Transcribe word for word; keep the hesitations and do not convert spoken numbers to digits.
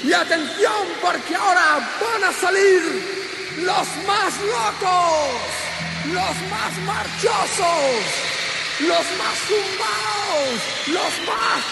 Y atención, porque ahora van a salir los más locos, los más marchosos, los más zumbados, los más